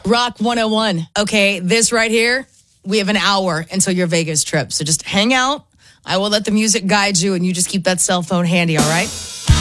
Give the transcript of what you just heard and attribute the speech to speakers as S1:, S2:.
S1: Rock 101. Okay, this right here, we have an hour until your Vegas trip. So just hang out. I will let the music guide you, and you just keep that cell phone handy, all right?